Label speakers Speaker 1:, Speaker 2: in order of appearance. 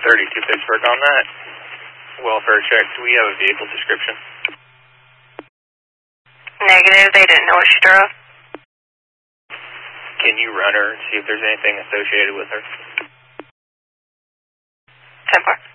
Speaker 1: 32 Pittsburgh on that. Welfare check, do we have a vehicle description?
Speaker 2: Negative, they didn't know what she drove.
Speaker 1: Can you run her and see if there's anything associated with her?
Speaker 2: 10-4.